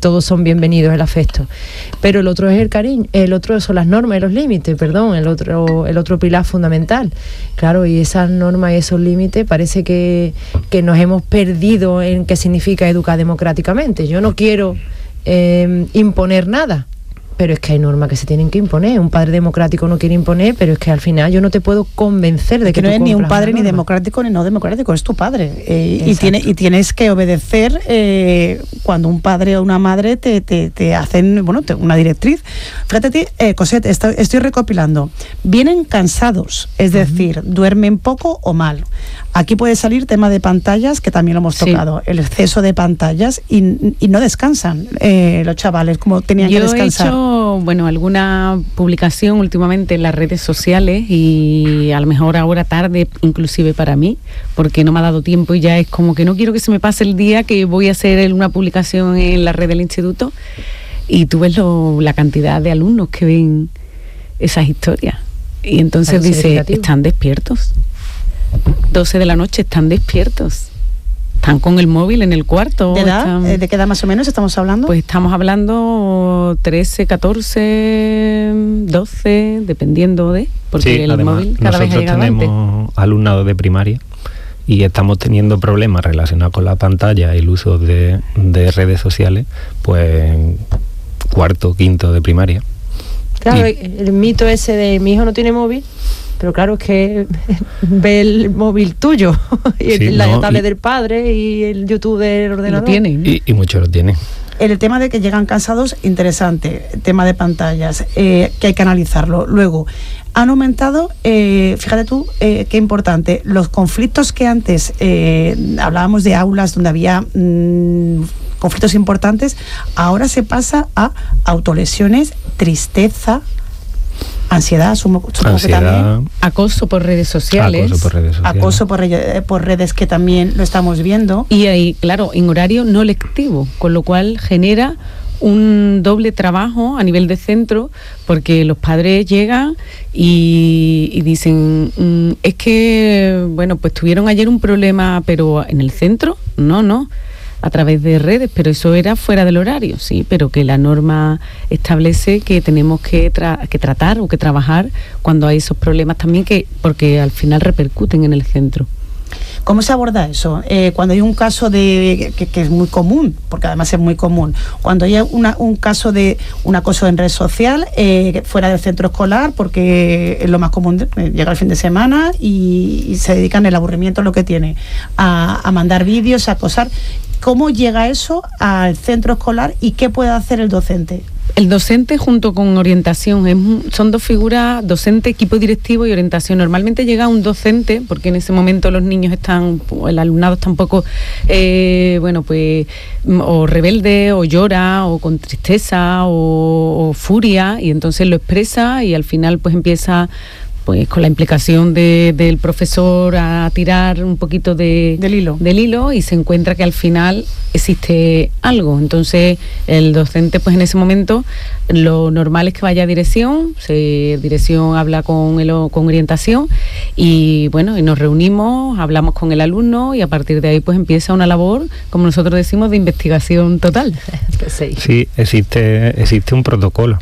todos son bienvenidos, el afecto. Pero el otro es el cariño, el otro son las normas y los límites, el otro pilar fundamental. Claro, y esas normas y esos límites parece que nos hemos perdido en qué significa educar democráticamente. Yo no quiero imponer nada, pero es que hay normas que se tienen que imponer. Un padre democrático no quiere imponer, pero es que al final yo no te puedo convencer de que no es ni un padre ni democrático ni no democrático, es tu padre, y tienes que obedecer cuando un padre o una madre te hacen una directriz. Fíjate, Cosette, estoy recopilando. Vienen cansados, es decir, duermen poco o mal. Aquí puede salir tema de pantallas, que también lo hemos tocado, el exceso de pantallas, y no descansan los chavales como tenían que descansar. Yo he hecho, alguna publicación últimamente en las redes sociales, y a lo mejor ahora tarde inclusive para mí, porque no me ha dado tiempo y ya es como que no quiero que se me pase el día que voy a hacer una publicación en la red del instituto, y tú ves la cantidad de alumnos que ven esas historias, y entonces dice, están despiertos. 12 de la noche, están despiertos. Están con el móvil en el cuarto. ¿De edad? ¿De qué edad más o menos estamos hablando? Pues estamos hablando 13, 14, 12, dependiendo porque el móvil cada vez ha llegado antes. Nosotros tenemos alumnado de primaria y estamos teniendo problemas relacionados con la pantalla y el uso de redes sociales, pues cuarto, quinto de primaria. Claro, el mito ese de mi hijo no tiene móvil, pero claro, es que ve el móvil tuyo y la tablet del padre y el YouTube del ordenador. Lo tienen. Y muchos lo tienen. El tema de que llegan cansados, interesante. Tema de pantallas, que hay que analizarlo. Luego, han aumentado, fíjate tú, qué importante, los conflictos que antes hablábamos de aulas donde había conflictos importantes, ahora se pasa a autolesiones, tristeza, ansiedad, supongo que también. Acoso por redes sociales. Acoso por redes, que también lo estamos viendo. Y ahí, claro, en horario no lectivo, con lo cual genera un doble trabajo a nivel de centro, porque los padres llegan y dicen, es que, pues tuvieron ayer un problema, pero en el centro, no. A través de redes, pero eso era fuera del horario, sí, pero que la norma establece que tenemos que tratar o que trabajar cuando hay esos problemas también, porque al final repercuten en el centro. ¿Cómo se aborda eso? Cuando hay un caso que es muy común, porque además es muy común, cuando hay un caso de un acoso en red social fuera del centro escolar, porque es lo más común, llega el fin de semana y se dedican el aburrimiento lo que tiene a mandar vídeos, a acosar. ¿Cómo llega eso al centro escolar y qué puede hacer el docente? El docente junto con orientación, son dos figuras, docente, equipo directivo y orientación. Normalmente llega un docente, porque en ese momento los niños el alumnado está un poco, o rebelde, o llora, o con tristeza, o furia, y entonces lo expresa y al final pues empieza con la implicación del profesor a tirar un poquito del hilo y se encuentra que al final existe algo. Entonces el docente pues en ese momento lo normal es que vaya a dirección habla con orientación y nos reunimos, hablamos con el alumno y a partir de ahí pues empieza una labor, como nosotros decimos, de investigación total. Sí, existe un protocolo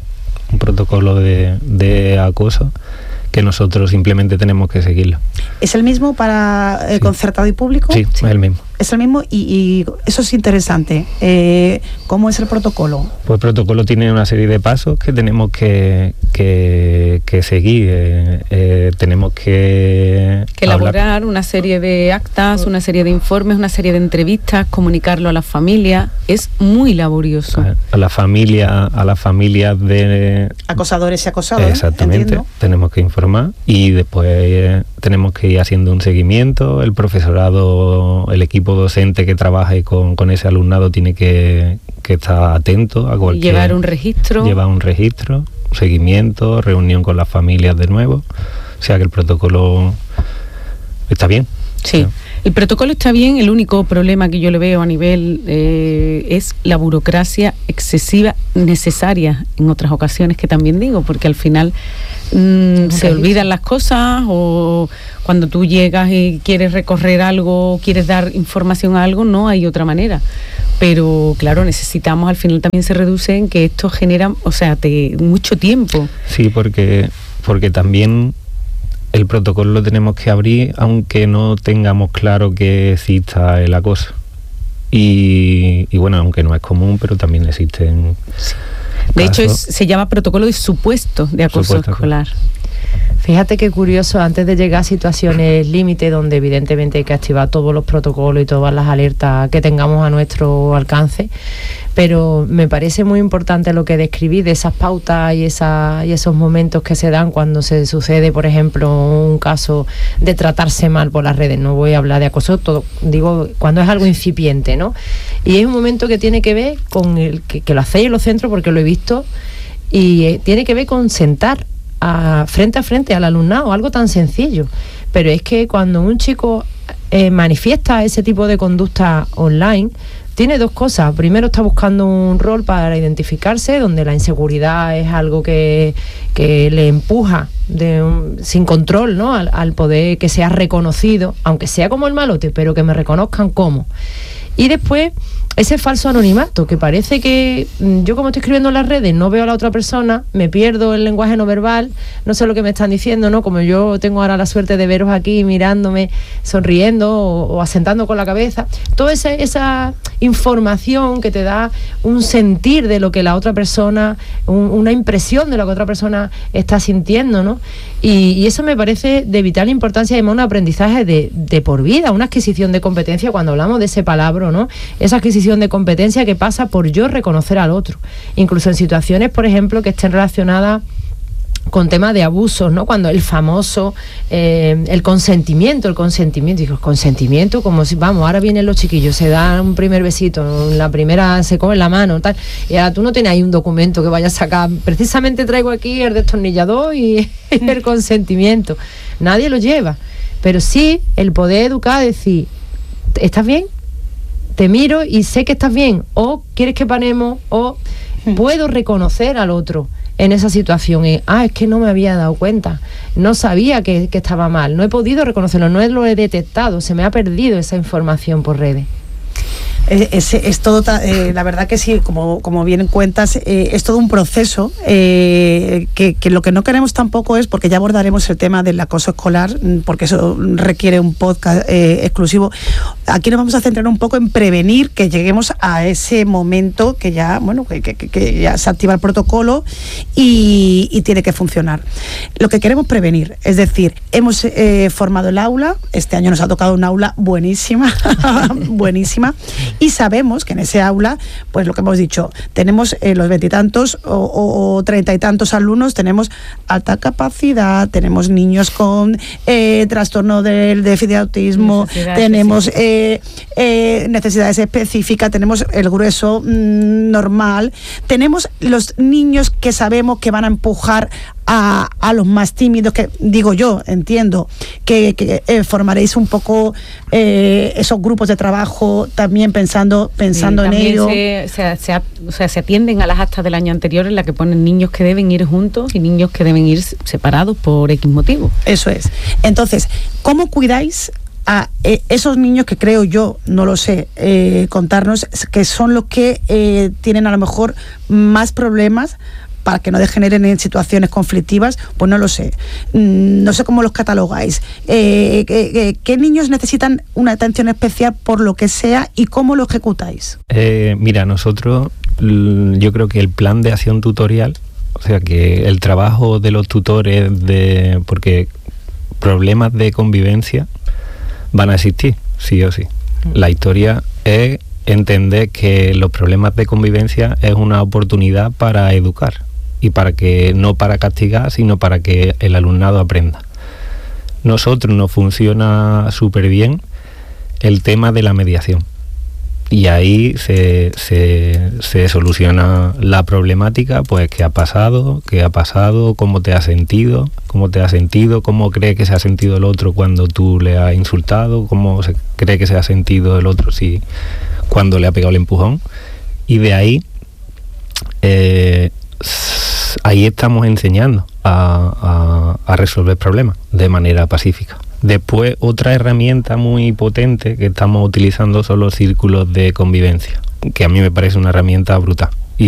de acoso que nosotros simplemente tenemos que seguirlo. ¿Es el mismo para concertado y público? Sí, es el mismo. Es el mismo y eso es interesante. ¿Cómo es el protocolo? Pues el protocolo tiene una serie de pasos que tenemos que seguir. Tenemos que elaborar una serie de actas, una serie de informes, una serie de entrevistas, comunicarlo a la familia. Es muy laborioso. A la familia de acosadores y acosados. Exactamente. Entiendo. Tenemos que informar y después tenemos que ir haciendo un seguimiento. El profesorado, el equipo docente que trabaje con ese alumnado tiene que estar atento a cualquier... Llevar un registro, seguimiento, reunión con las familias de nuevo. O sea que el protocolo está bien. Sí, el protocolo está bien, el único problema que yo le veo a nivel es la burocracia excesiva, necesaria en otras ocasiones, que también digo, porque al final se olvidan las cosas, o cuando tú llegas y quieres recorrer algo, quieres dar información a algo, no hay otra manera. Pero claro, necesitamos, al final también se reduce en que esto genera, o sea, mucho tiempo. Sí, porque también el protocolo lo tenemos que abrir aunque no tengamos claro que exista el acoso. Y bueno, aunque no es común, pero también existen. Sí. De hecho, se llama protocolo de supuesto de acoso escolar. Fíjate qué curioso, antes de llegar a situaciones límite, donde evidentemente hay que activar todos los protocolos y todas las alertas que tengamos a nuestro alcance, pero me parece muy importante lo que describí de esas pautas y esos momentos que se dan cuando se sucede, por ejemplo, un caso de tratarse mal por las redes. No voy a hablar de acoso, digo cuando es algo incipiente, ¿no? Y es un momento que tiene que ver con el que lo hacéis en los centros, porque lo he visto, y tiene que ver con sentar frente a frente al alumnado, algo tan sencillo. Pero es que cuando un chico manifiesta ese tipo de conducta online, tiene dos cosas. Primero, está buscando un rol para identificarse, donde la inseguridad es algo que le empuja sin control, ¿no? al poder que sea reconocido, aunque sea como el malote, pero que me reconozcan como. Y después, ese falso anonimato, que parece que yo, como estoy escribiendo en las redes, no veo a la otra persona, me pierdo el lenguaje no verbal, no sé lo que me están diciendo, ¿no? Como yo tengo ahora la suerte de veros aquí mirándome, sonriendo o asentando con la cabeza. Toda esa información que te da un sentir de lo que la otra persona, una impresión de lo que otra persona está sintiendo, ¿no? Y eso me parece de vital importancia, además un aprendizaje de por vida, una adquisición de competencia, cuando hablamos de ese palabra, ¿no? Esa adquisición de competencia que pasa por yo reconocer al otro, incluso en situaciones, por ejemplo, que estén relacionadas con temas de abusos, ¿no? Cuando el famoso el consentimiento, digo, consentimiento, como si, vamos, ahora vienen los chiquillos, se dan un primer besito, la primera se comen la mano, tal, y ahora tú no tienes ahí un documento que vayas a sacar, precisamente traigo aquí el destornillador y el consentimiento, nadie lo lleva, pero sí el poder educar, decir, ¿estás bien? Te miro y sé que estás bien, o quieres que paremos, o puedo reconocer al otro en esa situación. Es que no me había dado cuenta, no sabía que estaba mal, no he podido reconocerlo, no lo he detectado, se me ha perdido esa información por redes. Es todo, la verdad que sí, como bien cuentas, es todo un proceso que lo que no queremos tampoco es, porque ya abordaremos el tema del acoso escolar, porque eso requiere un podcast exclusivo. Aquí nos vamos a centrar un poco en prevenir que lleguemos a ese momento que ya, bueno, que ya se activa el protocolo y tiene que funcionar. Lo que queremos prevenir, es decir, hemos formado el aula, este año nos ha tocado un aula buenísima, buenísima. Y sabemos que en ese aula, pues lo que hemos dicho, tenemos los 20 y tantos o 30 y tantos alumnos, tenemos alta capacidad, tenemos niños con trastorno del déficit de autismo, tenemos necesidades específicas, tenemos el grueso normal, tenemos los niños que sabemos que van a empujar a los más tímidos, que digo yo, entiendo que formaréis un poco esos grupos de trabajo también pensando en ello. Se atienden a las actas del año anterior en la que ponen niños que deben ir juntos y niños que deben ir separados por X motivo. Eso es. Entonces, ¿cómo cuidáis a esos niños que creo yo, no lo sé, contarnos, que son los que tienen a lo mejor más problemas para que no degeneren en situaciones conflictivas? Pues no lo sé. No sé cómo los catalogáis. ¿Qué niños necesitan una atención especial por lo que sea y cómo lo ejecutáis? Mira, nosotros, yo creo que el plan de acción tutorial, o sea, que el trabajo de los tutores, porque problemas de convivencia van a existir, sí o sí. La historia es entender que los problemas de convivencia es una oportunidad para educar, y para que no para castigar, sino para que el alumnado aprenda. Nosotros nos funciona súper bien el tema de la mediación. Y ahí se soluciona la problemática, pues qué ha pasado, cómo te has sentido, cómo cree que se ha sentido el otro cuando tú le has insultado, cómo se cree que se ha sentido el otro cuando le ha pegado el empujón. Y de ahí, ahí estamos enseñando a resolver problemas de manera pacífica. Después, otra herramienta muy potente que estamos utilizando son los círculos de convivencia, que a mí me parece una herramienta brutal.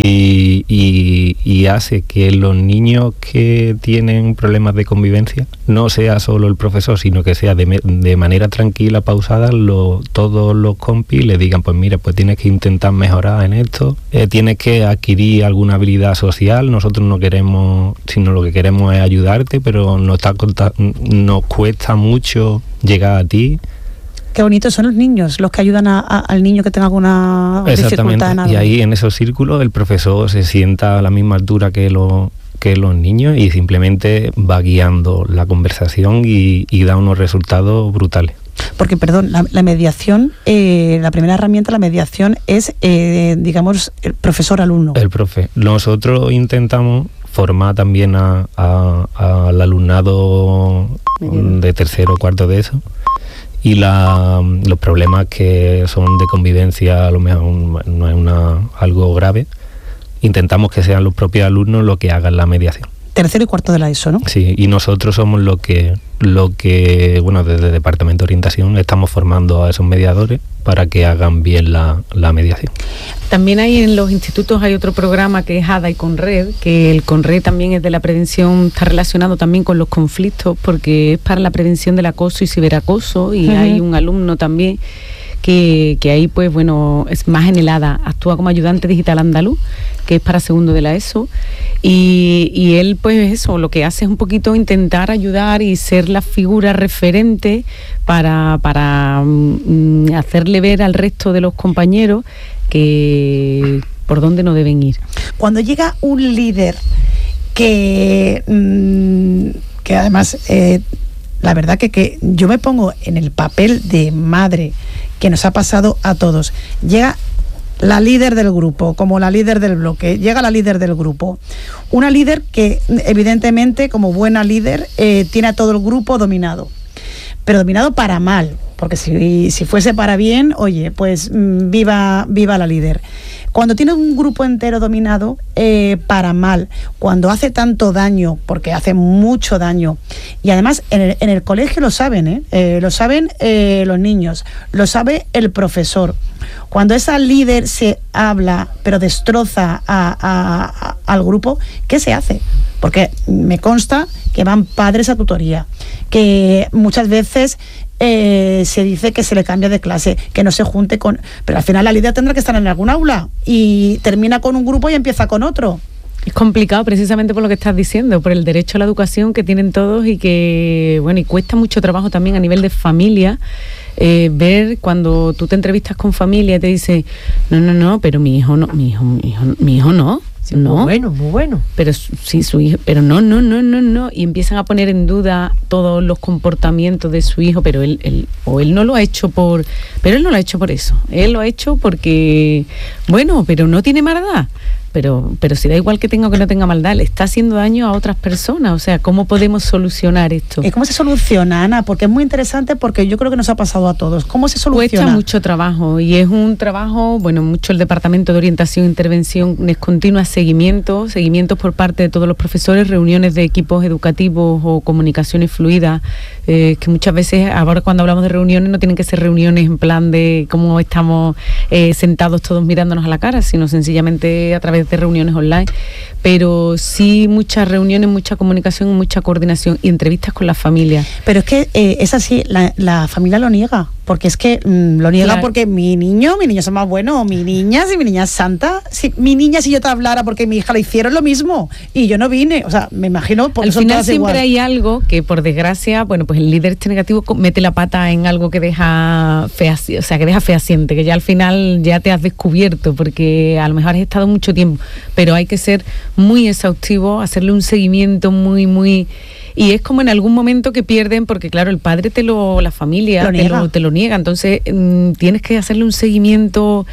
Y hace que los niños que tienen problemas de convivencia no sea solo el profesor, sino que sea de manera tranquila, pausada, todos los compis le digan, pues mira, pues tienes que intentar mejorar en esto, tienes que adquirir alguna habilidad social, nosotros no queremos, sino lo que queremos es ayudarte, pero nos cuesta mucho llegar a ti. Qué bonitos son los niños, los que ayudan al niño que tenga alguna dificultad en algo. Y ahí en esos círculos el profesor se sienta a la misma altura que los niños y simplemente va guiando la conversación y da unos resultados brutales. Porque, perdón, la mediación, la primera herramienta, la mediación es, digamos, el profesor-alumno. El profe. Nosotros intentamos formar también al alumnado de tercero o cuarto de eso. Y los problemas que son de convivencia, a lo mejor no es algo grave, intentamos que sean los propios alumnos los que hagan la mediación. Tercero y cuarto de la ESO, ¿no? Sí, y nosotros somos lo que bueno, desde el Departamento de Orientación estamos formando a esos mediadores para que hagan bien la mediación. También en los institutos hay otro programa que es ADA y CONRED, que el CONRED también es de la prevención, está relacionado también con los conflictos, porque es para la prevención del acoso y ciberacoso, y hay un alumno también que ahí, pues bueno, es más en el ADA, actúa como ayudante digital andaluz, que es para segundo de la ESO, y él, pues eso, lo que hace es un poquito intentar ayudar y ser la figura referente para hacerle ver al resto de los compañeros que por dónde no deben ir. Cuando llega un líder que además, la verdad que yo me pongo en el papel de madre, que nos ha pasado a todos. Llega la líder del grupo, como la líder del bloque, llega la líder del grupo. Una líder que, evidentemente, como buena líder, tiene a todo el grupo dominado. Pero dominado para mal, porque si fuese para bien, oye, pues viva la líder. Cuando tiene un grupo entero dominado, para mal, cuando hace tanto daño, porque hace mucho daño, y además en el colegio lo saben, lo saben los niños, lo sabe el profesor. Cuando esa líder se habla, pero destroza al grupo, ¿qué se hace? Porque me consta que van padres a tutoría, que muchas veces se dice que se le cambia de clase, que no se junte con... Pero al final la líder tendrá que estar en algún aula y termina con un grupo y empieza con otro. Es complicado precisamente por lo que estás diciendo, por el derecho a la educación que tienen todos y que, bueno, y cuesta mucho trabajo también a nivel de familia, ver cuando tú te entrevistas con familia y te dice, no, pero mi hijo no. Sí, no, muy bueno. Pero sí, su hijo, pero no. Y empiezan a poner en duda todos los comportamientos de su hijo, pero él no lo ha hecho pero él no lo ha hecho por eso. Él lo ha hecho porque, bueno, pero no tiene maldad. Pero si da igual que tenga o que no tenga maldad, le está haciendo daño a otras personas. O sea, ¿cómo podemos solucionar esto? ¿Cómo se soluciona, Ana? Porque es muy interesante, porque yo creo que nos ha pasado a todos. ¿Cómo se soluciona? Cuesta mucho trabajo, y es un trabajo, bueno, mucho el Departamento de Orientación e Intervención es continua seguimientos por parte de todos los profesores, reuniones de equipos educativos o comunicaciones fluidas, que muchas veces, ahora cuando hablamos de reuniones, no tienen que ser reuniones en plan de cómo estamos sentados todos mirándonos a la cara, sino sencillamente a través de reuniones online, pero sí muchas reuniones, mucha comunicación, mucha coordinación y entrevistas con las familias. Pero es que es así, la familia lo niega, porque es que lo niega, claro. Porque mi niño es más bueno, o mi niña, si mi niña es santa, si yo te hablara porque mi hija le hicieron lo mismo y yo no vine, o sea, me imagino, porque al final siempre igual. Hay algo que, por desgracia, bueno, pues el líder negativo mete la pata en algo que deja fehaciente, que ya al final ya te has descubierto, porque a lo mejor has estado mucho tiempo, pero hay que ser muy exhaustivo, hacerle un seguimiento muy Y es como en algún momento que pierden, porque claro, el padre la familia te lo niega. Entonces tienes que hacerle un seguimiento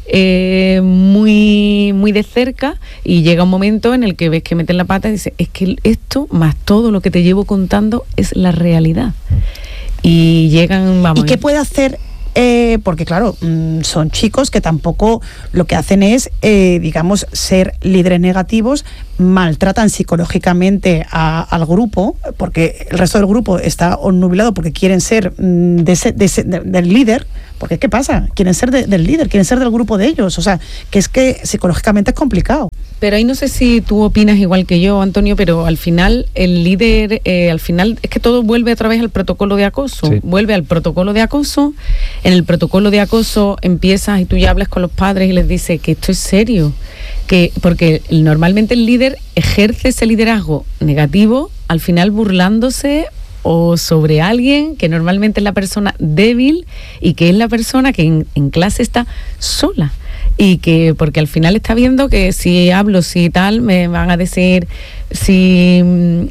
muy, muy de cerca, y llega un momento en el que ves que meten la pata y dices, es que esto más todo lo que te llevo contando es la realidad. Y llegan, ¿Y qué puede hacer? Porque claro, son chicos que tampoco lo que hacen es, digamos, ser líderes negativos, maltratan psicológicamente al grupo, porque el resto del grupo está obnubilado porque quieren ser del líder. Porque ¿qué pasa? Quieren ser del líder, quieren ser del grupo de ellos. O sea, que es que psicológicamente es complicado. Pero ahí no sé si tú opinas igual que yo, Antonio, pero al final el líder, al final es que todo vuelve otra vez al protocolo de acoso. Sí. Vuelve al protocolo de acoso. En el protocolo de acoso empiezas y tú ya hablas con los padres y les dices que esto es serio. Porque normalmente el líder ejerce ese liderazgo negativo, al final burlándose o sobre alguien que normalmente es la persona débil y que es la persona que en clase está sola, y que porque al final está viendo que si hablo, si tal, me van a decir si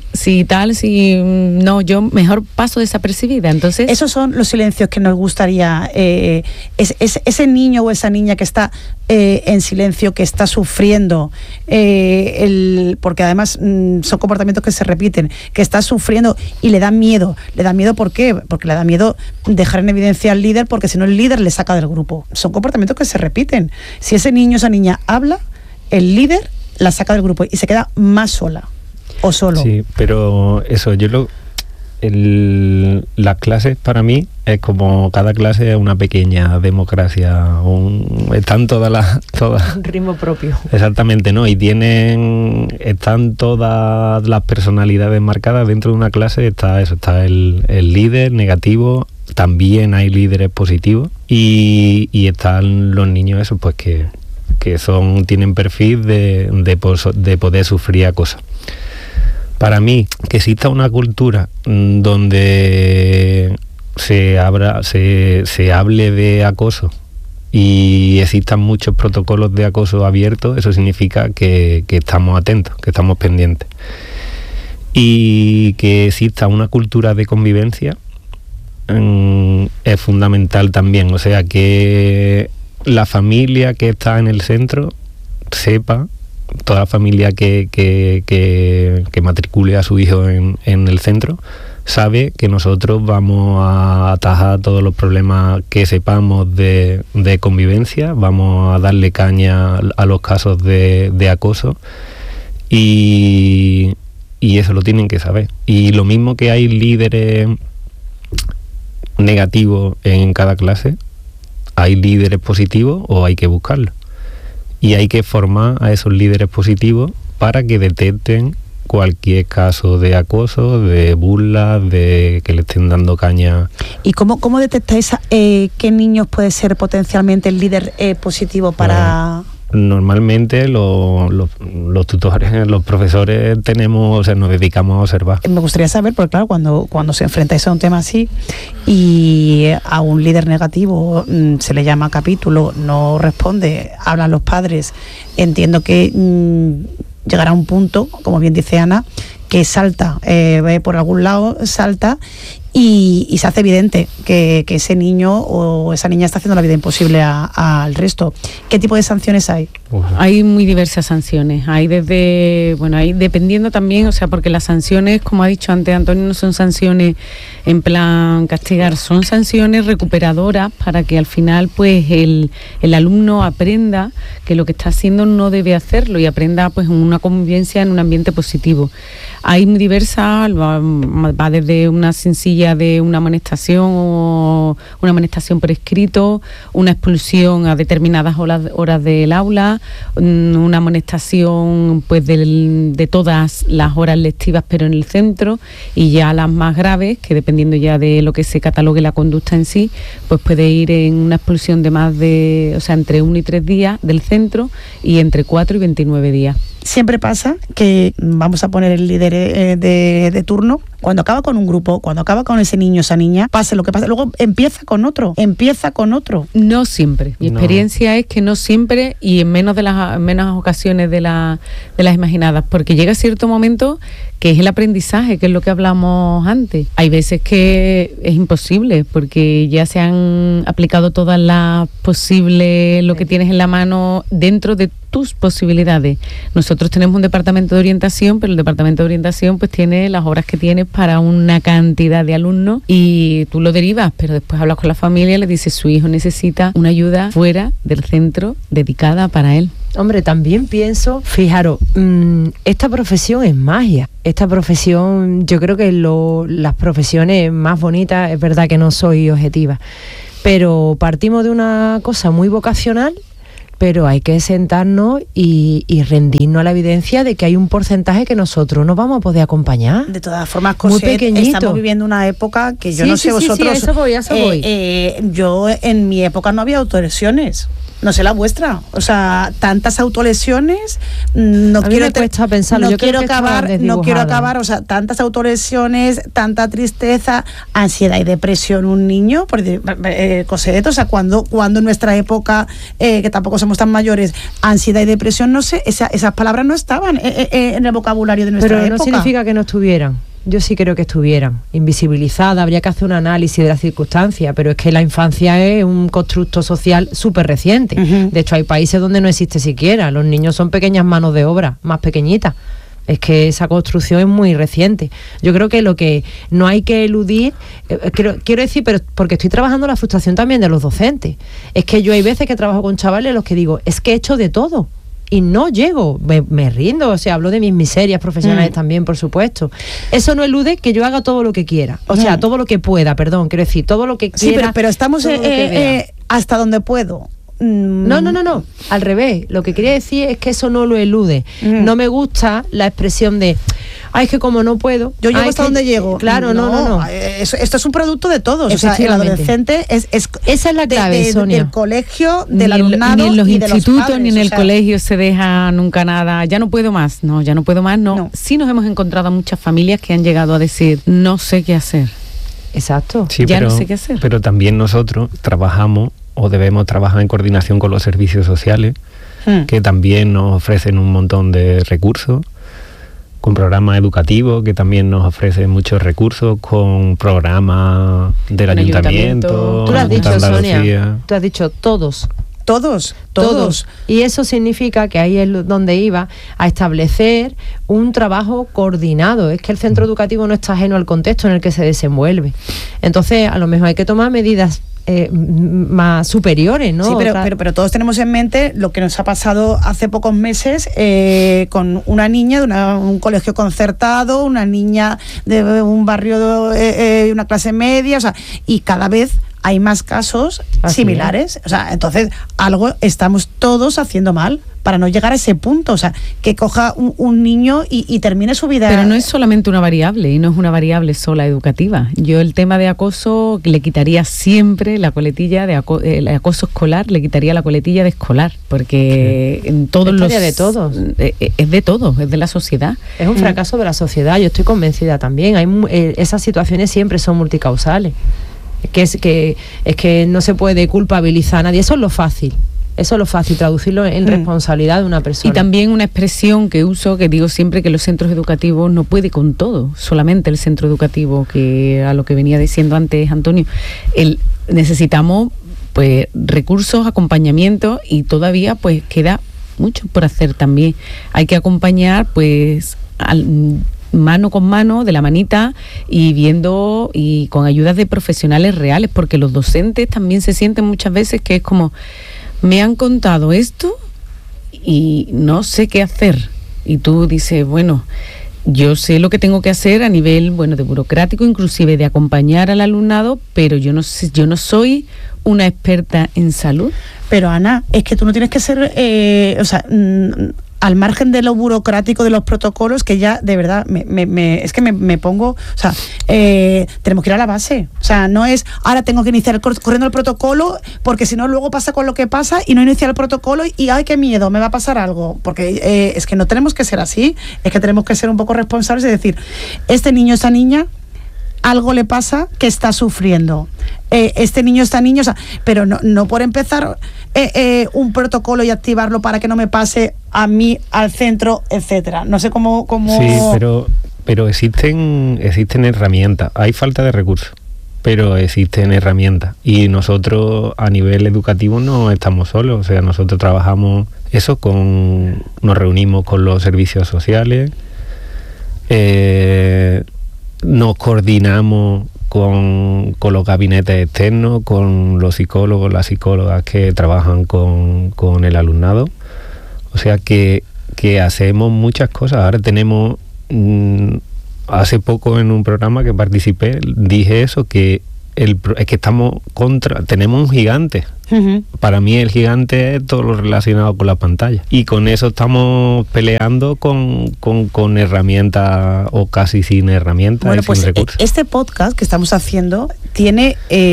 no, yo mejor paso desapercibida. Entonces esos son los silencios que nos gustaría, ese niño o esa niña que está en silencio, que está sufriendo, porque además son comportamientos que se repiten, que está sufriendo y le da miedo. ¿Por qué? Porque le da miedo dejar en evidencia al líder, porque si no el líder le saca del grupo. Son comportamientos que se repiten. Si ese niño o esa niña habla, el líder la saca del grupo y se queda más sola o solo. Sí, pero eso, las clases para mí es como cada clase es una pequeña democracia, están todas un ritmo propio. Exactamente, ¿no? Y están todas las personalidades marcadas dentro de una clase. Está el líder negativo, también hay líderes positivos, y están los niños esos pues que tienen perfil de poder sufrir acoso. Para mí, que exista una cultura donde se hable de acoso y existan muchos protocolos de acoso abiertos, eso significa que estamos atentos, que estamos pendientes. Y que exista una cultura de convivencia es fundamental también. O sea, que la familia que está en el centro sepa, toda la familia que matricule a su hijo en el centro, sabe que nosotros vamos a atajar todos los problemas que sepamos de convivencia, vamos a darle caña a los casos de acoso, y eso lo tienen que saber. Y lo mismo que hay líderes negativos en cada clase, hay líderes positivos, o hay que buscarlos. Y hay que formar a esos líderes positivos para que detecten cualquier caso de acoso, de burla, de que le estén dando caña. ¿Y cómo detectáis qué niños puede ser potencialmente el líder positivo para...? Normalmente los tutores, los profesores nos dedicamos a observar. Me gustaría saber, porque claro, cuando se enfrentáis a un tema así y a un líder negativo se le llama capítulo, no responde, hablan los padres, entiendo que llegará un punto, como bien dice Ana, que salta, por algún lado salta y se hace evidente que ese niño o esa niña está haciendo la vida imposible al resto. ¿Qué tipo de sanciones hay? Hay muy diversas sanciones. Hay hay dependiendo también, o sea, porque las sanciones, como ha dicho antes Antonio, no son sanciones en plan castigar, son sanciones recuperadoras para que al final pues el alumno aprenda que lo que está haciendo no debe hacerlo y aprenda pues una convivencia en un ambiente positivo. Hay diversas, va desde una sencilla de una amonestación o una amonestación por escrito, una expulsión a determinadas horas del aula, una amonestación pues de todas las horas lectivas pero en el centro, y ya las más graves, que dependiendo ya de lo que se catalogue la conducta en sí, pues puede ir en una expulsión de entre 1 y 3 días del centro y entre 4 y 29 días. Siempre pasa que vamos a poner el líder de turno cuando acaba con un grupo, cuando acaba con ese niño, esa niña, pase lo que pase, luego empieza con otro. No siempre. Mi experiencia es que no siempre, y en menos ocasiones de las imaginadas, porque llega cierto momento que es el aprendizaje, que es lo que hablamos antes. Hay veces que es imposible, porque ya se han aplicado todas las posibles, lo que tienes en la mano dentro de tus posibilidades. Nosotros tenemos un departamento de orientación, pero el departamento de orientación pues tiene las horas que tiene para una cantidad de alumnos y tú lo derivas, pero después hablas con la familia y le dices su hijo necesita una ayuda fuera del centro dedicada para él. Hombre, también pienso, fijaros, esta profesión es magia. Esta profesión, yo creo que las profesiones más bonitas, es verdad que no soy objetiva, pero partimos de una cosa muy vocacional, pero hay que sentarnos y rendirnos a la evidencia de que hay un porcentaje que nosotros no vamos a poder acompañar. De todas formas, muy pequeñito. Estamos viviendo una época que yo no sé vosotros. Sí, a eso voy. Yo en mi época no había autolesiones. No sé la vuestra, o sea, tantas autolesiones, no quiero acabar, o sea, tantas autolesiones, tanta tristeza, ansiedad y depresión un niño, Cosette, o sea, cuando en nuestra época, que tampoco somos tan mayores, ansiedad y depresión, no sé, esas palabras no estaban en el vocabulario de nuestra época. Pero no significa que no estuvieran. Yo sí creo que estuvieran invisibilizadas, habría que hacer un análisis de las circunstancias, pero es que la infancia es un constructo social súper reciente. Uh-huh. De hecho, hay países donde no existe siquiera, los niños son pequeñas manos de obra, más pequeñitas. Es que esa construcción es muy reciente. Yo creo que lo que no hay que eludir, quiero decir, pero porque estoy trabajando la frustración también de los docentes, es que yo hay veces que trabajo con chavales los que digo, es que he hecho de todo. Y no llego, me rindo, o sea, hablo de mis miserias profesionales también, por supuesto. Eso no elude que yo haga todo lo que quiera, o sea, todo lo que pueda, quiero decir, todo lo que quiera. Sí, pero estamos hasta donde puedo. No, al revés. Lo que quería decir es que eso no lo elude. No me gusta la expresión de es que como no puedo, yo llego hasta donde llego. Claro, no. Esto es un producto de todos. O sea, el adolescente esa es la clave, Sonia. Del colegio, del alumnado, ni en los y institutos, de los padres, ni en el colegio se deja nunca nada. Ya no puedo más. No. Sí nos hemos encontrado a muchas familias que han llegado a decir, no sé qué hacer. Exacto. Sí, no sé qué hacer. Pero también nosotros trabajamos o debemos trabajar en coordinación con los servicios sociales, que también nos ofrecen un montón de recursos, con programas educativos que también nos ofrecen muchos recursos, con programas del ayuntamiento. Tú lo has dicho, Sonia, tú has dicho todos. Y eso significa que ahí es donde iba a establecer un trabajo coordinado. Es que el centro educativo no está ajeno al contexto en el que se desenvuelve. Entonces, a lo mejor hay que tomar medidas más superiores, ¿no? Sí, pero todos tenemos en mente lo que nos ha pasado hace pocos meses con una niña de un colegio concertado, una niña de un barrio de una clase media, o sea, y cada vez hay más casos similares. O sea, entonces algo estamos todos haciendo mal para no llegar a ese punto, o sea, que coja un niño y termine su vida. Pero no es solamente una variable, y no es una variable sola educativa. Yo el tema de acoso le quitaría siempre la coletilla de el acoso escolar, le quitaría la coletilla de escolar, porque en todos los... de todos. Es de todos, es de la sociedad. Es un fracaso de la sociedad, yo estoy convencida también. Esas situaciones siempre son multicausales. Es que no se puede culpabilizar a nadie, eso es lo fácil, traducirlo en responsabilidad de una persona. Y también una expresión que uso, que digo siempre, que los centros educativos no puede con todo, solamente el centro educativo, que a lo que venía diciendo antes Antonio, necesitamos pues recursos, acompañamiento, y todavía pues queda mucho por hacer también. Hay que acompañar pues mano con mano, de la manita, y viendo, y con ayudas de profesionales reales, porque los docentes también se sienten muchas veces que es como, me han contado esto y no sé qué hacer, y tú dices, bueno, yo sé lo que tengo que hacer a nivel, de burocrático, inclusive de acompañar al alumnado, pero yo no soy una experta en salud. Pero Ana, es que tú no tienes que ser, al margen de lo burocrático de los protocolos, que ya de verdad es que me pongo, o sea, tenemos que ir a la base, o sea, no es ahora tengo que iniciar corriendo el protocolo, porque si no luego pasa con lo que pasa y no iniciar el protocolo y ay, qué miedo, me va a pasar algo, porque es que no tenemos que ser así, es que tenemos que ser un poco responsables y decir, este niño, esta niña, algo le pasa que está sufriendo. Este niño, esta niña, o sea, pero no por empezar un protocolo y activarlo para que no me pase a mí, al centro, etcétera. No sé cómo... Sí, pero existen herramientas. Hay falta de recursos, pero existen herramientas. Y nosotros a nivel educativo no estamos solos. O sea, nosotros trabajamos nos reunimos con los servicios sociales, nos coordinamos con los gabinetes externos, con los psicólogos, las psicólogas que trabajan con el alumnado. O sea que hacemos muchas cosas. Ahora tenemos, hace poco en un programa que participé, dije eso, que es que tenemos un gigante. Uh-huh. Para mí el gigante es todo lo relacionado con la pantalla. Y con eso estamos peleando con herramientas o casi sin herramientas. Bueno, y pues sin recursos. Este podcast que estamos haciendo tiene,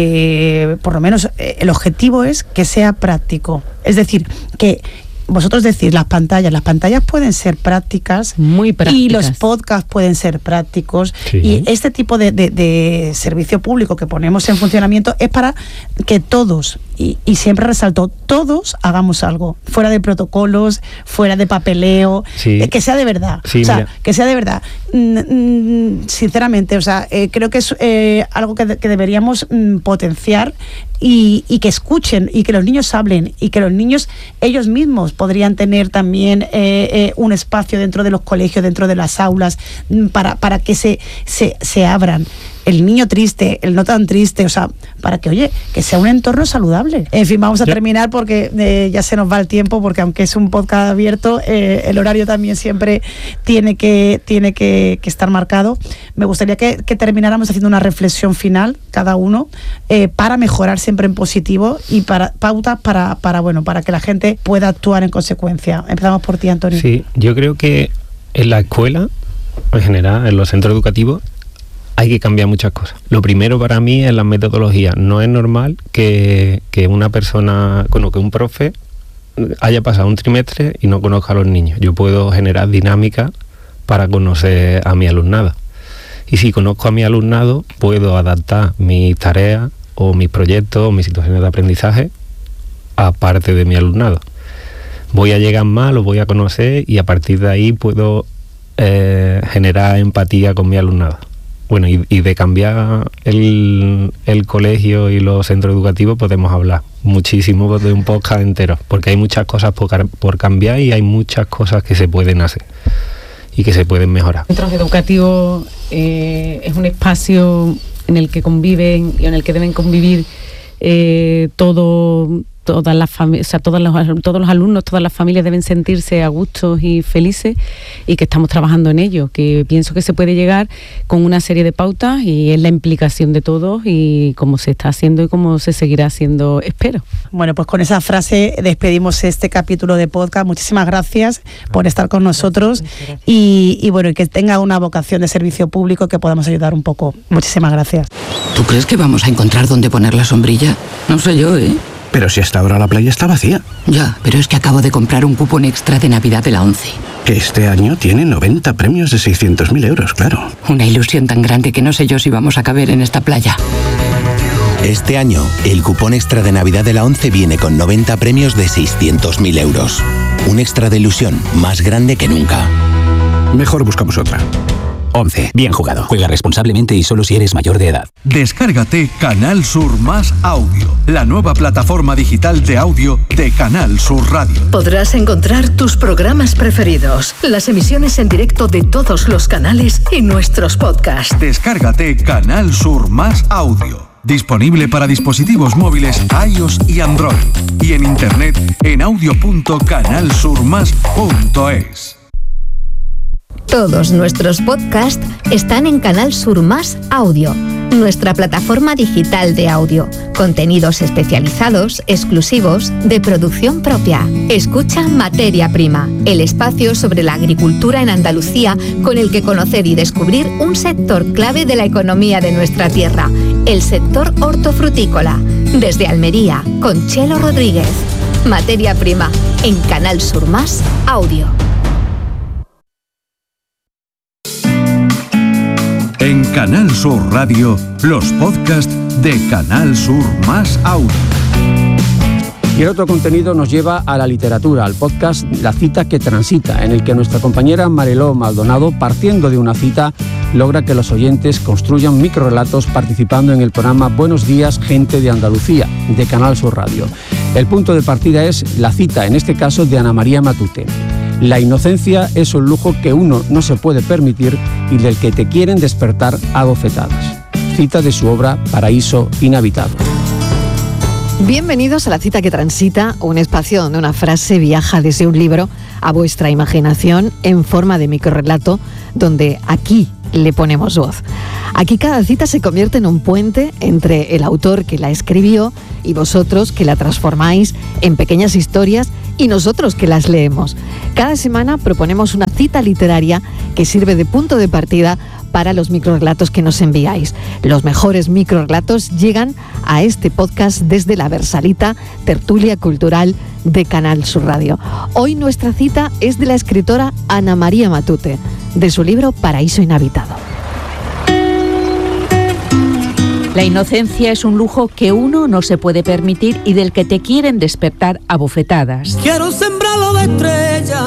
por lo menos, el objetivo es que sea práctico. Es decir, que vosotros decís, las pantallas pueden ser prácticas, muy prácticas, y los podcasts pueden ser prácticos, sí. Y este tipo de servicio público que ponemos en funcionamiento es para que todos, y siempre resalto, todos hagamos algo, fuera de protocolos, fuera de papeleo, sí. Que sea de verdad, sí, o sea, que sea de verdad. Sinceramente, o sea, creo que es algo que deberíamos potenciar y que escuchen y que los niños hablen y que los niños ellos mismos podrían tener también un espacio dentro de los colegios, dentro de las aulas, para que se abran. El niño triste, el no tan triste, o sea, para que, oye, que sea un entorno saludable. En fin, vamos a terminar porque ya se nos va el tiempo, porque aunque es un podcast abierto, el horario también siempre tiene que estar marcado. Me gustaría que termináramos haciendo una reflexión final, cada uno, para mejorar siempre en positivo y para pautas para que la gente pueda actuar en consecuencia. Empezamos por ti, Antonio. Sí, yo creo que en la escuela, en general, en los centros educativos, hay que cambiar muchas cosas. Lo primero para mí es la metodología. No es normal que una persona, que un profe haya pasado un trimestre y no conozca a los niños. Yo puedo generar dinámicas para conocer a mi alumnado. Y si conozco a mi alumnado, puedo adaptar mis tareas o mis proyectos o mis situaciones de aprendizaje a parte de mi alumnado. Voy a llegar más, lo voy a conocer y a partir de ahí puedo generar empatía con mi alumnado. Bueno, y de cambiar el colegio y los centros educativos podemos hablar muchísimo, de un podcast entero, porque hay muchas cosas por cambiar y hay muchas cosas que se pueden hacer y que se pueden mejorar. Centros educativos es un espacio en el que conviven y en el que deben convivir todas las familias, o sea, todos los alumnos, todas las familias deben sentirse a gusto y felices, y que estamos trabajando en ello, que pienso que se puede llegar con una serie de pautas y es la implicación de todos y cómo se está haciendo y cómo se seguirá haciendo, espero. Bueno, pues con esa frase despedimos este capítulo de podcast. Muchísimas gracias por estar con nosotros y bueno, y que tenga una vocación de servicio público, que podamos ayudar un poco. Muchísimas gracias. ¿Tú crees que vamos a encontrar dónde poner la sombrilla? No sé yo, ¿eh? Pero si hasta ahora la playa está vacía. Ya, pero es que acabo de comprar un cupón extra de Navidad de la ONCE. Que este año tiene 90 premios de 600.000 euros, claro. Una ilusión tan grande que no sé yo si vamos a caber en esta playa. Este año, el cupón extra de Navidad de la ONCE viene con 90 premios de 600.000 euros. Un extra de ilusión más grande que nunca. Mejor buscamos otra. ONCE, bien jugado. Juega responsablemente y solo si eres mayor de edad. Descárgate Canal Sur Más Audio, la nueva plataforma digital de audio de Canal Sur Radio. Podrás encontrar tus programas preferidos, las emisiones en directo de todos los canales y nuestros podcasts. Descárgate Canal Sur Más Audio. Disponible para dispositivos móviles iOS y Android. Y en internet en audio.canalsurmas.es. Todos nuestros podcasts están en Canal Sur Más Audio. nuestra plataforma digital de audio. Contenidos especializados, exclusivos, de producción propia. Escucha Materia Prima, el espacio sobre la agricultura en Andalucía con el que conocer y descubrir un sector clave de la economía de nuestra tierra, el sector hortofrutícola. Desde Almería, con Chelo Rodríguez. Materia Prima, en Canal Sur Más Audio. En Canal Sur Radio, los podcasts de Canal Sur Más Audio. Y el otro contenido nos lleva a la literatura, al podcast La cita que transita, en el que nuestra compañera Mariló Maldonado, partiendo de una cita, logra que los oyentes construyan microrelatos participando en el programa Buenos Días, Gente de Andalucía, de Canal Sur Radio. El punto de partida es la cita, en este caso de Ana María Matute. La inocencia es un lujo que uno no se puede permitir y del que te quieren despertar a bofetadas. Cita de su obra Paraíso Inhabitado. Bienvenidos a La cita que transita, un espacio donde una frase viaja desde un libro a vuestra imaginación en forma de microrrelato, donde aquí le ponemos voz. Aquí cada cita se convierte en un puente entre el autor que la escribió y vosotros que la transformáis en pequeñas historias y nosotros que las leemos. Cada semana proponemos una cita literaria que sirve de punto de partida para los microrelatos que nos enviáis. Los mejores microrelatos llegan a este podcast desde la Versalita, tertulia cultural de Canal Sur Radio. Hoy nuestra cita es de la escritora Ana María Matute, de su libro Paraíso Inhabitado. La inocencia es un lujo que uno no se puede permitir y del que te quieren despertar a bofetadas. Quiero sembrarlo de estrellas.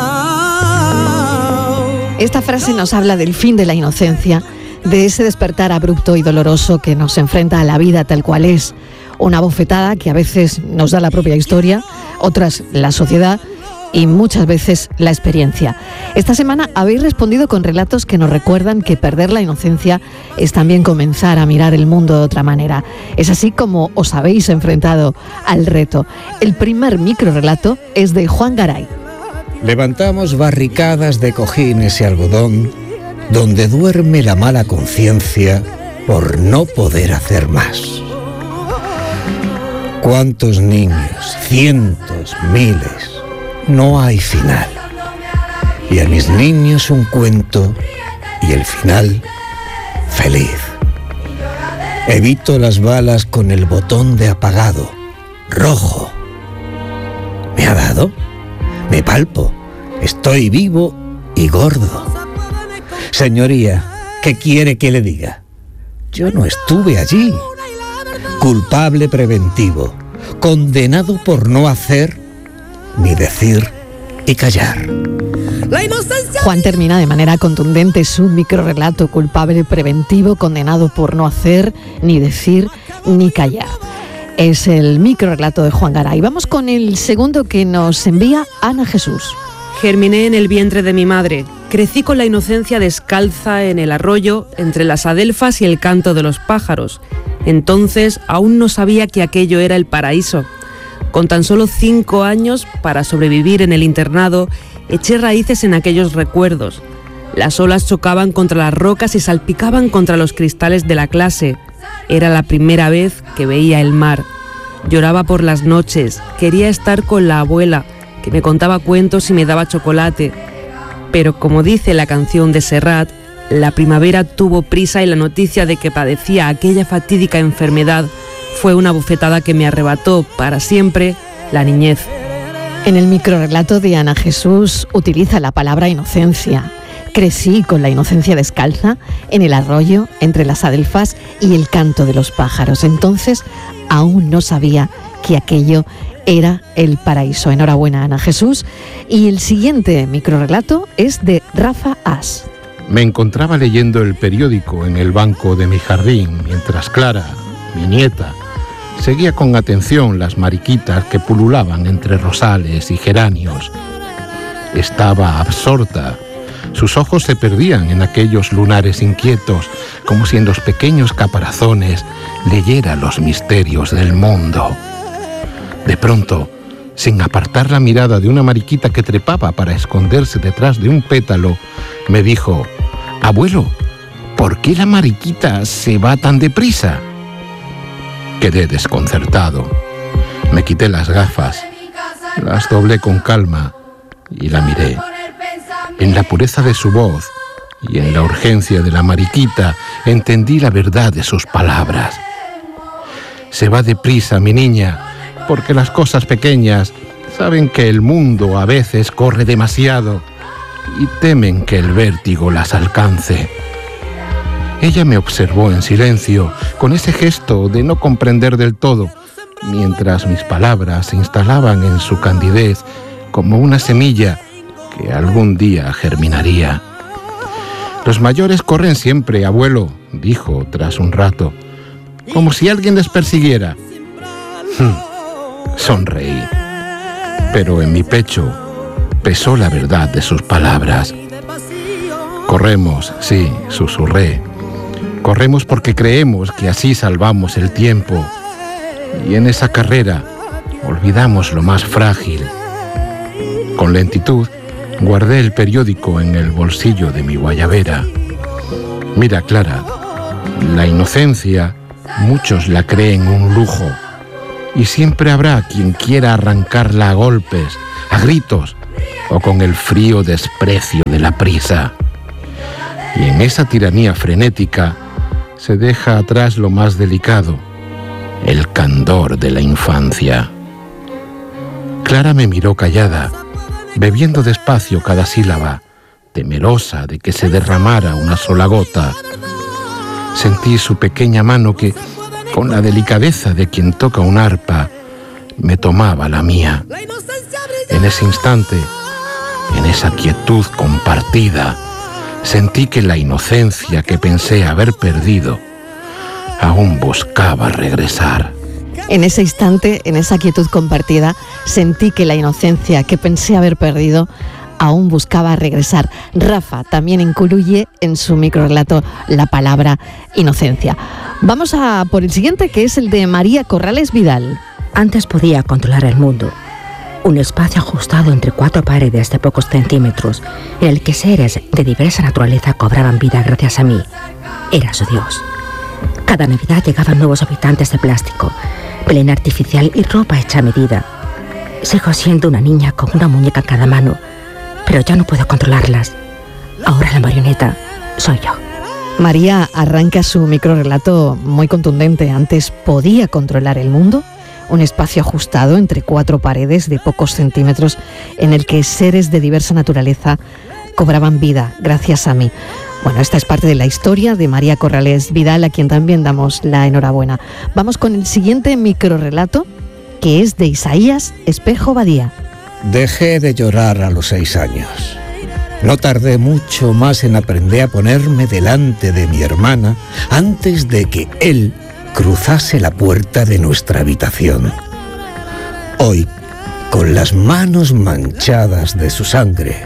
Esta frase nos habla del fin de la inocencia, de ese despertar abrupto y doloroso que nos enfrenta a la vida tal cual es. Una bofetada que a veces nos da la propia historia, otras la sociedad y muchas veces la experiencia. Esta semana habéis respondido con relatos que nos recuerdan que perder la inocencia es también comenzar a mirar el mundo de otra manera. Es así como os habéis enfrentado al reto. El primer microrelato es de Juan Garay. Levantamos barricadas de cojines y algodón donde duerme la mala conciencia por no poder hacer más. ¿Cuántos niños? Cientos, miles. No hay final. Y a mis niños un cuento y el final feliz. Evito las balas con el botón de apagado, rojo. ¿Me ha dado? Me palpo. Estoy vivo y gordo. Señoría, ¿qué quiere que le diga? Yo no estuve allí. Culpable preventivo, condenado por no hacer ni decir y callar. Juan termina de manera contundente su microrrelato: culpable preventivo, condenado por no hacer, ni decir, ni callar. Es el microrrelato de Juan Garay. Vamos con el segundo que nos envía Ana Jesús. Germiné en el vientre de mi madre. Crecí con la inocencia descalza en el arroyo, entre las adelfas y el canto de los pájaros. Entonces aún no sabía que aquello era el paraíso. Con tan solo 5 años, para sobrevivir en el internado, eché raíces en aquellos recuerdos. Las olas chocaban contra las rocas y salpicaban contra los cristales de la clase. Era la primera vez que veía el mar. Lloraba por las noches, quería estar con la abuela, que me contaba cuentos y me daba chocolate. Pero como dice la canción de Serrat, la primavera tuvo prisa y la noticia de que padecía aquella fatídica enfermedad fue una bofetada que me arrebató para siempre la niñez. En el microrrelato de Ana Jesús utiliza la palabra inocencia. Crecí con la inocencia descalza en el arroyo, entre las adelfas y el canto de los pájaros. Entonces aún no sabía que aquello era el paraíso. Enhorabuena, Ana Jesús. Y el siguiente microrrelato es de Rafa As. Me encontraba leyendo el periódico en el banco de mi jardín mientras Clara, mi nieta, seguía con atención las mariquitas que pululaban entre rosales y geranios. Estaba absorta. Sus ojos se perdían en aquellos lunares inquietos, como si en los pequeños caparazones leyera los misterios del mundo. De pronto, sin apartar la mirada de una mariquita que trepaba para esconderse detrás de un pétalo, me dijo: «Abuelo, ¿por qué la mariquita se va tan deprisa? Quedé desconcertado. Me quité las gafas, las doblé con calma y la miré. En la pureza de su voz y en la urgencia de la mariquita entendí la verdad de sus palabras. Se va deprisa, mi niña, porque las cosas pequeñas saben que el mundo a veces corre demasiado y temen que el vértigo las alcance. Ella me observó en silencio, con ese gesto de no comprender del todo, mientras mis palabras se instalaban en su candidez como una semilla que algún día germinaría. Los mayores corren siempre, abuelo, dijo tras un rato, como si alguien les persiguiera. Sonreí, pero en mi pecho pesó la verdad de sus palabras. Corremos, sí, susurré. Corremos porque creemos que así salvamos el tiempo. Y en esa carrera olvidamos lo más frágil. Con lentitud guardé el periódico en el bolsillo de mi guayabera. Mira, Clara, la inocencia muchos la creen un lujo. Y siempre habrá quien quiera arrancarla a golpes, a gritos o con el frío desprecio de la prisa. Y en esa tiranía frenética se deja atrás lo más delicado, el candor de la infancia. Clara me miró callada, bebiendo despacio cada sílaba, temerosa de que se derramara una sola gota. Sentí su pequeña mano que, con la delicadeza de quien toca un arpa, me tomaba la mía. En ese instante, en esa quietud compartida, sentí que la inocencia que pensé haber perdido aún buscaba regresar. En ese instante, en esa quietud compartida, sentí que la inocencia que pensé haber perdido aún buscaba regresar. Rafa también incluye en su microrrelato la palabra inocencia. Vamos a por el siguiente, que es el de María Corrales Vidal. Antes podía controlar el mundo. Un espacio ajustado entre 4 paredes de pocos centímetros, en el que seres de diversa naturaleza cobraban vida gracias a mí. Era su Dios. Cada Navidad llegaban nuevos habitantes de plástico, Belén artificial y ropa hecha a medida. Sigo siendo una niña con una muñeca en cada mano, pero ya no puedo controlarlas. Ahora la marioneta soy yo. María arranca su microrrelato muy contundente. Antes podía controlar el mundo. Un espacio ajustado entre 4 paredes de pocos centímetros en el que seres de diversa naturaleza cobraban vida gracias a mí. Bueno, esta es parte de la historia de María Corrales Vidal, a quien también damos la enhorabuena. Vamos con el siguiente microrrelato, que es de Isaías Espejo Badía. Dejé de llorar a los 6 años. No tardé mucho más en aprender a ponerme delante de mi hermana antes de que él cruzase la puerta de nuestra habitación. Hoy, con las manos manchadas de su sangre,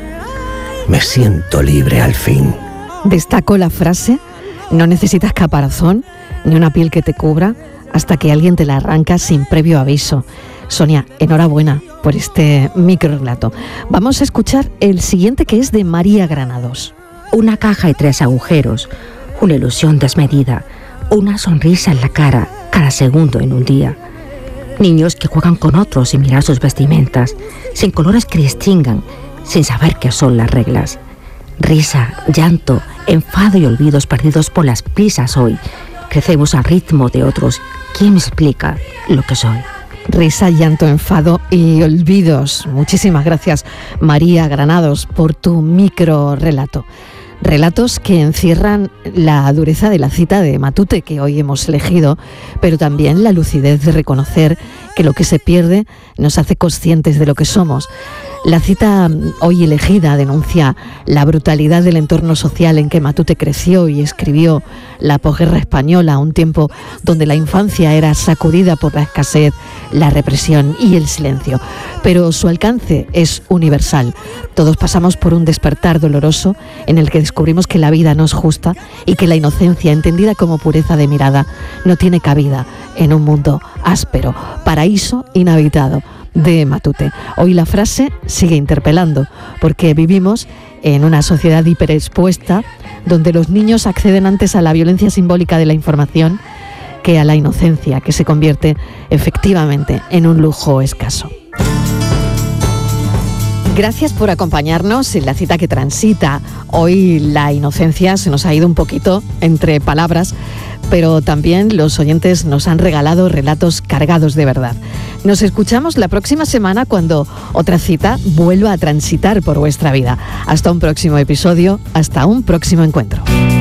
me siento libre al fin. Destaco la frase: no necesitas caparazón ni una piel que te cubra hasta que alguien te la arranca sin previo aviso. Sonia, enhorabuena por este microrrelato. Vamos a escuchar el siguiente, que es de María Granados. Una caja y 3 agujeros, una ilusión desmedida, una sonrisa en la cara cada segundo en un día. Niños que juegan con otros sin mirar sus vestimentas, sin colores que distingan, sin saber qué son las reglas. Risa, llanto, enfado y olvidos perdidos por las prisas hoy. Crecemos al ritmo de otros. ¿Quién me explica lo que soy? Risa, llanto, enfado y olvidos. Muchísimas gracias, María Granados, por tu microrrelato. Relatos que encierran la dureza de la cita de Matute que hoy hemos elegido, pero también la lucidez de reconocer que lo que se pierde nos hace conscientes de lo que somos. La cita hoy elegida denuncia la brutalidad del entorno social en que Matute creció y escribió la posguerra española, un tiempo donde la infancia era sacudida por la escasez, la represión y el silencio. Pero su alcance es universal. Todos pasamos por un despertar doloroso en el que descubrimos que la vida no es justa y que la inocencia, entendida como pureza de mirada, no tiene cabida en un mundo áspero, paraíso inhabitado, de Matute. Hoy la frase sigue interpelando, porque vivimos en una sociedad hiperexpuesta, donde los niños acceden antes a la violencia simbólica de la información que a la inocencia, que se convierte efectivamente en un lujo escaso. Gracias por acompañarnos en la cita que transita. Hoy la inocencia se nos ha ido un poquito entre palabras, pero también los oyentes nos han regalado relatos cargados de verdad. Nos escuchamos la próxima semana cuando otra cita vuelva a transitar por vuestra vida. Hasta un próximo episodio, hasta un próximo encuentro.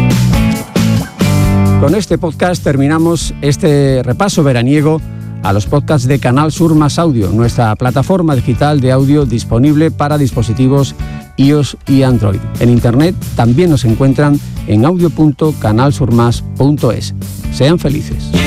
Con este podcast terminamos este repaso veraniego a los podcasts de Canal Sur Más Audio, nuestra plataforma digital de audio disponible para dispositivos iOS y Android. En Internet también nos encuentran en audio.canalsurmas.es. Sean felices.